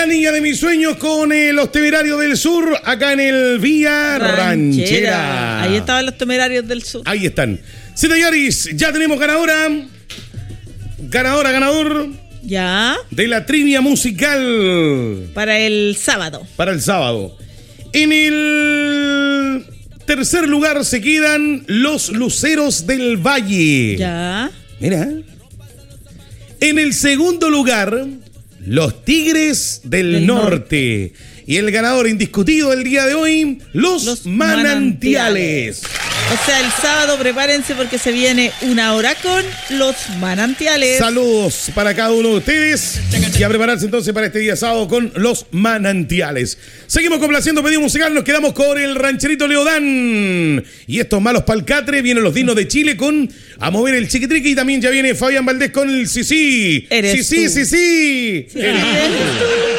La niña de mis sueños con los Temerarios del Sur, acá en el Vía Ranchera. Ahí estaban los Temerarios del Sur. Ahí están. Zeta Yaris, ya tenemos ganadora. Ganador. Ya. De la trivia musical. Para el sábado. En el tercer lugar se quedan los Luceros del Valle. Ya. Mira. En el segundo lugar, los Tigres del Norte. Y el ganador indiscutido del día de hoy, los Manantiales. O sea, el sábado prepárense porque se viene una hora con los Manantiales. Saludos para cada uno de ustedes y a prepararse entonces para este día sábado con los Manantiales. Seguimos complaciendo pedido musical, nos quedamos con el rancherito Leodán. Y estos malos palcatre, vienen los Dinos de Chile con A Mover el Chiquitriqui y también ya viene Fabián Valdés con el Sí. Eres tú. Sí. Eres tú.